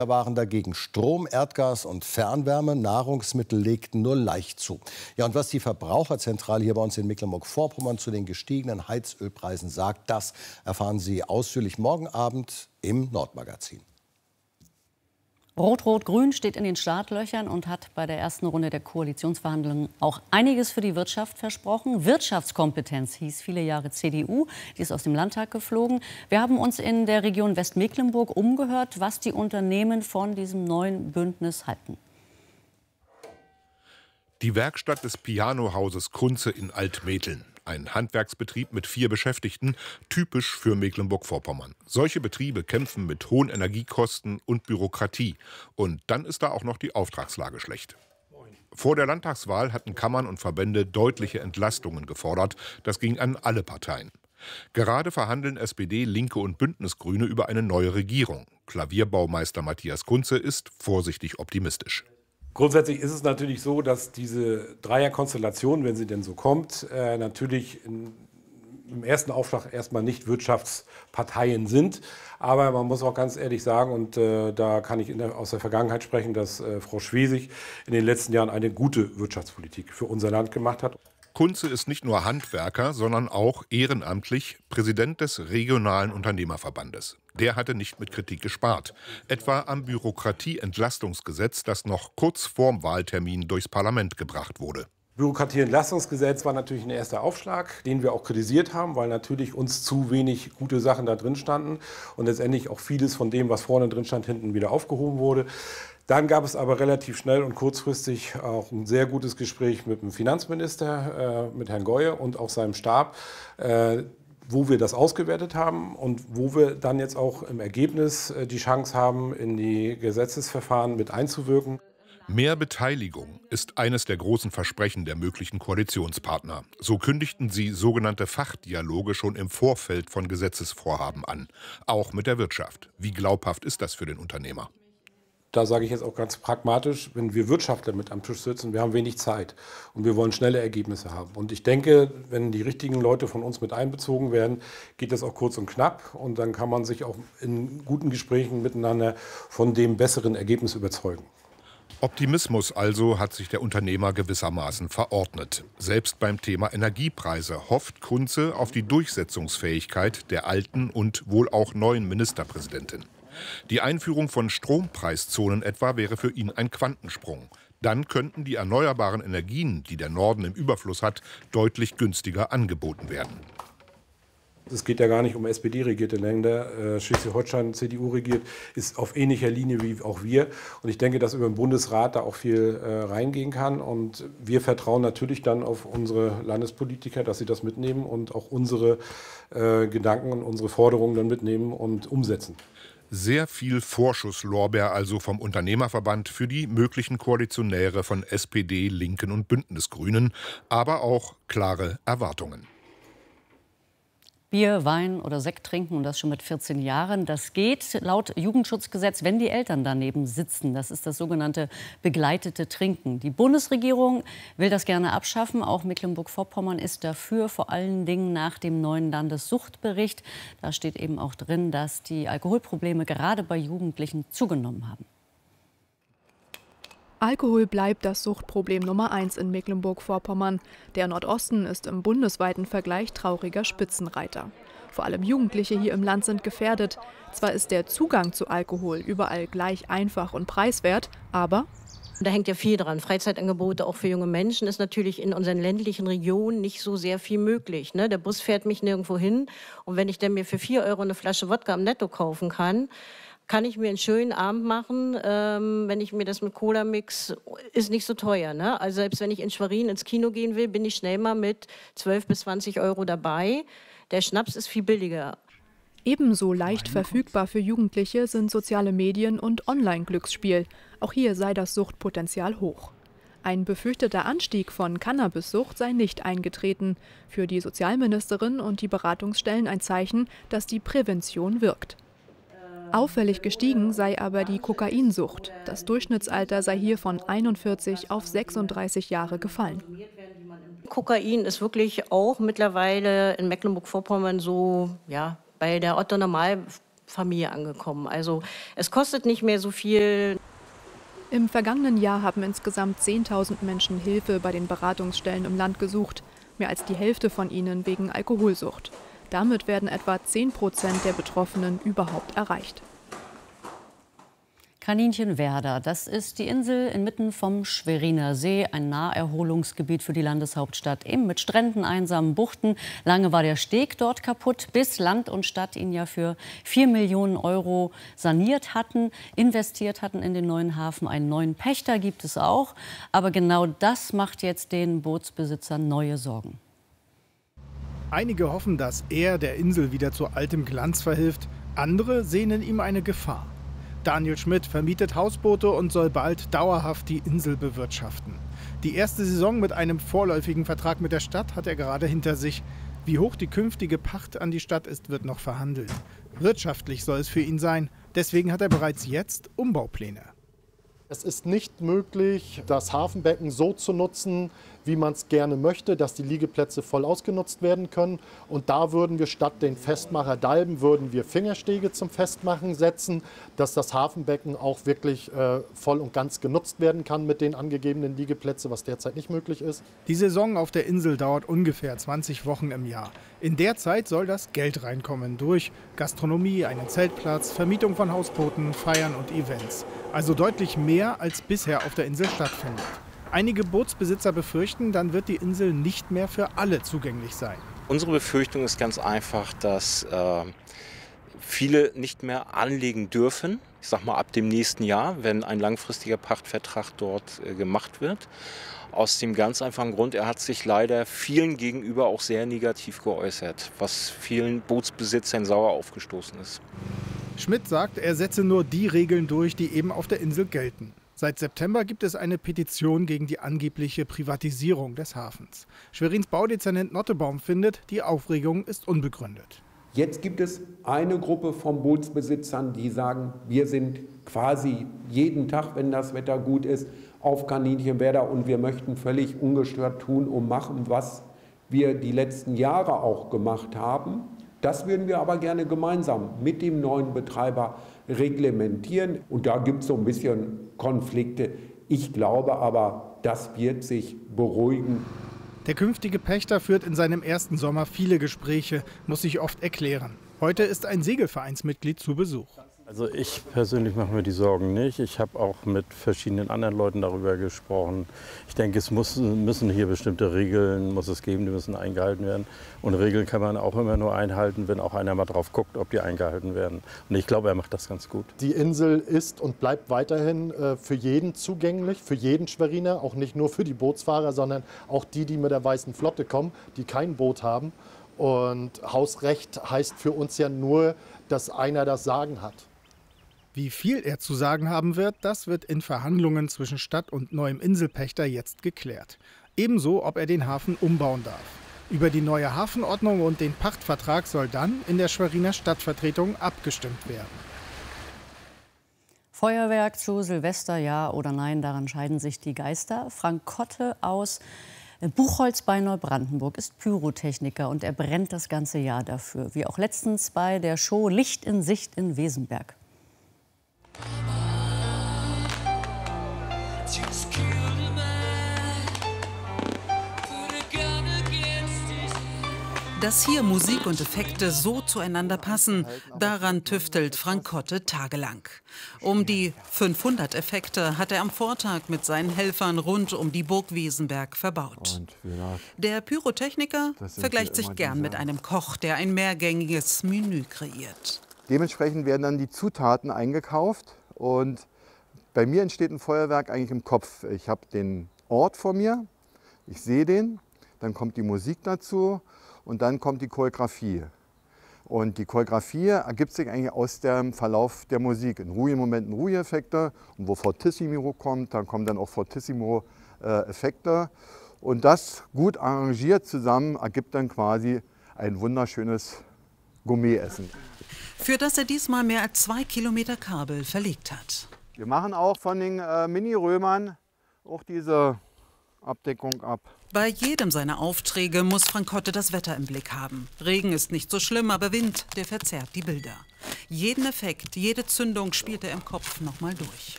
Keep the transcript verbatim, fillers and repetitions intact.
waren dagegen Strom, Erdgas und Fernwärme. Nahrungsmittel legten nur leicht zu. Ja, und was die Verbraucherzentrale hier bei uns in Mecklenburg-Vorpommern zu den gestiegenen Heizölpreisen sagt, das erfahren Sie ausführlich morgen Abend im Nordmagazin. Rot-Rot-Grün steht in den Startlöchern und hat bei der ersten Runde der Koalitionsverhandlungen auch einiges für die Wirtschaft versprochen. Wirtschaftskompetenz hieß viele Jahre C D U, die ist aus dem Landtag geflogen. Wir haben uns in der Region Westmecklenburg umgehört, was die Unternehmen von diesem neuen Bündnis halten. Die Werkstatt des Pianohauses Kunze in Altmetteln. Ein Handwerksbetrieb mit vier Beschäftigten, typisch für Mecklenburg-Vorpommern. Solche Betriebe kämpfen mit hohen Energiekosten und Bürokratie. Und dann ist da auch noch die Auftragslage schlecht. Vor der Landtagswahl hatten Kammern und Verbände deutliche Entlastungen gefordert. Das ging an alle Parteien. Gerade verhandeln S P D, Linke und Bündnisgrüne über eine neue Regierung. Klavierbaumeister Matthias Kunze ist vorsichtig optimistisch. Grundsätzlich ist es natürlich so, dass diese Dreierkonstellation, wenn sie denn so kommt, äh, natürlich in, im ersten Aufschlag erstmal nicht Wirtschaftsparteien sind. Aber man muss auch ganz ehrlich sagen, und äh, da kann ich in der, aus der Vergangenheit sprechen, dass äh, Frau Schwesig in den letzten Jahren eine gute Wirtschaftspolitik für unser Land gemacht hat. Kunze ist nicht nur Handwerker, sondern auch ehrenamtlich Präsident des regionalen Unternehmerverbandes. Der hatte nicht mit Kritik gespart. Etwa am Bürokratieentlastungsgesetz, das noch kurz vorm Wahltermin durchs Parlament gebracht wurde. Bürokratieentlastungsgesetz war natürlich ein erster Aufschlag, den wir auch kritisiert haben, weil natürlich uns zu wenig gute Sachen da drin standen und letztendlich auch vieles von dem, was vorne drin stand, hinten wieder aufgehoben wurde. Dann gab es aber relativ schnell und kurzfristig auch ein sehr gutes Gespräch mit dem Finanzminister, äh, mit Herrn Goye und auch seinem Stab, äh, wo wir das ausgewertet haben und wo wir dann jetzt auch im Ergebnis äh, die Chance haben, in die Gesetzesverfahren mit einzuwirken. Mehr Beteiligung ist eines der großen Versprechen der möglichen Koalitionspartner. So kündigten sie sogenannte Fachdialoge schon im Vorfeld von Gesetzesvorhaben an. Auch mit der Wirtschaft. Wie glaubhaft ist das für den Unternehmer? Da sage ich jetzt auch ganz pragmatisch, wenn wir Wirtschaftler mit am Tisch sitzen, wir haben wenig Zeit und wir wollen schnelle Ergebnisse haben. Und ich denke, wenn die richtigen Leute von uns mit einbezogen werden, geht das auch kurz und knapp. Und dann kann man sich auch in guten Gesprächen miteinander von dem besseren Ergebnis überzeugen. Optimismus also hat sich der Unternehmer gewissermaßen verordnet. Selbst beim Thema Energiepreise hofft Kunze auf die Durchsetzungsfähigkeit der alten und wohl auch neuen Ministerpräsidentin. Die Einführung von Strompreiszonen etwa wäre für ihn ein Quantensprung. Dann könnten die erneuerbaren Energien, die der Norden im Überfluss hat, deutlich günstiger angeboten werden. Es geht ja gar nicht um S P D-regierte Länder. Äh, Schleswig-Holstein, C D U regiert, ist auf ähnlicher Linie wie auch wir. Und ich denke, dass über den Bundesrat da auch viel äh, reingehen kann. Und wir vertrauen natürlich dann auf unsere Landespolitiker, dass sie das mitnehmen und auch unsere äh, Gedanken und unsere Forderungen dann mitnehmen und umsetzen. Sehr viel Vorschusslorbeer also vom Unternehmerverband für die möglichen Koalitionäre von S P D, Linken und Bündnisgrünen, aber auch klare Erwartungen. Bier, Wein oder Sekt trinken und das schon mit vierzehn Jahren. Das geht laut Jugendschutzgesetz, wenn die Eltern daneben sitzen. Das ist das sogenannte begleitete Trinken. Die Bundesregierung will das gerne abschaffen. Auch Mecklenburg-Vorpommern ist dafür, vor allen Dingen nach dem neuen Landessuchtbericht. Da steht eben auch drin, dass die Alkoholprobleme gerade bei Jugendlichen zugenommen haben. Alkohol bleibt das Suchtproblem Nummer eins in Mecklenburg-Vorpommern. Der Nordosten ist im bundesweiten Vergleich trauriger Spitzenreiter. Vor allem Jugendliche hier im Land sind gefährdet. Zwar ist der Zugang zu Alkohol überall gleich einfach und preiswert, aber da hängt ja viel dran. Freizeitangebote auch für junge Menschen ist natürlich in unseren ländlichen Regionen nicht so sehr viel möglich. Ne? Der Bus fährt mich nirgendwo hin. Und wenn ich dann mir für vier Euro eine Flasche Wodka am Netto kaufen kann, kann ich mir einen schönen Abend machen, ähm, wenn ich mir das mit Cola mix, ist nicht so teuer. Ne? Also selbst wenn ich in Schwerin ins Kino gehen will, bin ich schnell mal mit zwölf bis zwanzig Euro dabei. Der Schnaps ist viel billiger. Ebenso leicht verfügbar für Jugendliche sind soziale Medien und Online-Glücksspiel. Auch hier sei das Suchtpotenzial hoch. Ein befürchteter Anstieg von Cannabissucht sei nicht eingetreten. Für die Sozialministerin und die Beratungsstellen ein Zeichen, dass die Prävention wirkt. Auffällig gestiegen sei aber die Kokainsucht. Das Durchschnittsalter sei hier von einundvierzig auf sechsunddreißig Jahre gefallen. Kokain ist wirklich auch mittlerweile in Mecklenburg-Vorpommern so, ja, bei der Otto-Normal Familie angekommen. Also es kostet nicht mehr so viel. Im vergangenen Jahr haben insgesamt zehntausend Menschen Hilfe bei den Beratungsstellen im Land gesucht. Mehr als die Hälfte von ihnen wegen Alkoholsucht. Damit werden etwa zehn Prozent der Betroffenen überhaupt erreicht. Kaninchenwerder, das ist die Insel inmitten vom Schweriner See, ein Naherholungsgebiet für die Landeshauptstadt, eben mit Stränden, einsamen Buchten. Lange war der Steg dort kaputt, bis Land und Stadt ihn ja für vier Millionen Euro saniert hatten, investiert hatten in den neuen Hafen. Einen neuen Pächter gibt es auch, aber genau das macht jetzt den Bootsbesitzern neue Sorgen. Einige hoffen, dass er der Insel wieder zu altem Glanz verhilft, andere sehen in ihm eine Gefahr. Daniel Schmidt vermietet Hausboote und soll bald dauerhaft die Insel bewirtschaften. Die erste Saison mit einem vorläufigen Vertrag mit der Stadt hat er gerade hinter sich. Wie hoch die künftige Pacht an die Stadt ist, wird noch verhandelt. Wirtschaftlich soll es für ihn sein. Deswegen hat er bereits jetzt Umbaupläne. Es ist nicht möglich, das Hafenbecken so zu nutzen, wie man es gerne möchte, dass die Liegeplätze voll ausgenutzt werden können. Und da würden wir statt den Festmacher Dalben, würden wir Fingerstege zum Festmachen setzen, dass das Hafenbecken auch wirklich äh, voll und ganz genutzt werden kann mit den angegebenen Liegeplätzen, was derzeit nicht möglich ist. Die Saison auf der Insel dauert ungefähr zwanzig Wochen im Jahr. In der Zeit soll das Geld reinkommen durch Gastronomie, einen Zeltplatz, Vermietung von Hausbooten, Feiern und Events. Also deutlich mehr, als bisher auf der Insel stattfindet. Einige Bootsbesitzer befürchten, dann wird die Insel nicht mehr für alle zugänglich sein. Unsere Befürchtung ist ganz einfach, dass äh, viele nicht mehr anlegen dürfen. Ich sag mal ab dem nächsten Jahr, wenn ein langfristiger Pachtvertrag dort äh, gemacht wird. Aus dem ganz einfachen Grund, er hat sich leider vielen gegenüber auch sehr negativ geäußert, was vielen Bootsbesitzern sauer aufgestoßen ist. Schmidt sagt, er setze nur die Regeln durch, die eben auf der Insel gelten. Seit September gibt es eine Petition gegen die angebliche Privatisierung des Hafens. Schwerins Baudezernent Nottebaum findet, die Aufregung ist unbegründet. Jetzt gibt es eine Gruppe von Bootsbesitzern, die sagen, wir sind quasi jeden Tag, wenn das Wetter gut ist, auf Kaninchenwerder und wir möchten völlig ungestört tun und machen, was wir die letzten Jahre auch gemacht haben. Das würden wir aber gerne gemeinsam mit dem neuen Betreiber reglementieren. Und da gibt es so ein bisschen Konflikte. Ich glaube aber, das wird sich beruhigen. Der künftige Pächter führt in seinem ersten Sommer viele Gespräche, muss sich oft erklären. Heute ist ein Segelvereinsmitglied zu Besuch. Also ich persönlich mache mir die Sorgen nicht. Ich habe auch mit verschiedenen anderen Leuten darüber gesprochen. Ich denke, es muss, müssen hier bestimmte Regeln muss es geben, die müssen eingehalten werden. Und Regeln kann man auch immer nur einhalten, wenn auch einer mal drauf guckt, ob die eingehalten werden. Und ich glaube, er macht das ganz gut. Die Insel ist und bleibt weiterhin äh, für jeden zugänglich, für jeden Schweriner, auch nicht nur für die Bootsfahrer, sondern auch die, die mit der Weißen Flotte kommen, die kein Boot haben. Und Hausrecht heißt für uns ja nur, dass einer das Sagen hat. Wie viel er zu sagen haben wird, das wird in Verhandlungen zwischen Stadt und neuem Inselpächter jetzt geklärt. Ebenso, ob er den Hafen umbauen darf. Über die neue Hafenordnung und den Pachtvertrag soll dann in der Schweriner Stadtvertretung abgestimmt werden. Feuerwerk zu Silvester, ja oder nein, daran scheiden sich die Geister. Frank Kotte aus Buchholz bei Neubrandenburg ist Pyrotechniker und er brennt das ganze Jahr dafür. Wie auch letztens bei der Show Licht in Sicht in Wesenberg. Dass hier Musik und Effekte so zueinander passen, daran tüftelt Frank Kotte tagelang. Um die fünfhundert Effekte hat er am Vortag mit seinen Helfern rund um die Burg Wesenberg verbaut. Der Pyrotechniker vergleicht sich gern mit einem Koch, der ein mehrgängiges Menü kreiert. Dementsprechend werden dann die Zutaten eingekauft und bei mir entsteht ein Feuerwerk eigentlich im Kopf. Ich habe den Ort vor mir, ich sehe den, dann kommt die Musik dazu und dann kommt die Choreografie. Und die Choreografie ergibt sich eigentlich aus dem Verlauf der Musik. In ruhigen Momenten ruhige Effekte und wo Fortissimo kommt, dann kommen dann auch Fortissimo-Effekte. Und das gut arrangiert zusammen ergibt dann quasi ein wunderschönes Gourmet-Essen. Für das er diesmal mehr als zwei Kilometer Kabel verlegt hat. Wir machen auch von den äh, Mini-Römern auch diese Abdeckung ab. Bei jedem seiner Aufträge muss Frank Kotte das Wetter im Blick haben. Regen ist nicht so schlimm, aber Wind, der verzerrt die Bilder. Jeden Effekt, jede Zündung spielt er im Kopf nochmal durch.